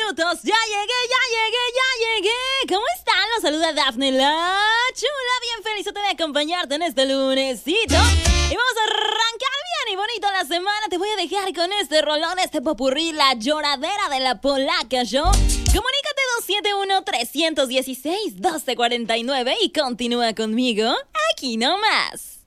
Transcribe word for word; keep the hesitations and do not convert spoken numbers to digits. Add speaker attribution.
Speaker 1: minutos. Ya llegué, ya llegué, ya llegué. ¿Cómo están? Los saluda Dafne la Chula. Bien feliz de acompañarte en este lunesito. Y vamos a arrancar bien y bonito la semana. Te voy a dejar con este rolón, este popurrí, la lloradera de la Polaca Show. Comunícate dos siete uno, tres uno seis, uno dos cuatro nueve y continúa conmigo aquí nomás.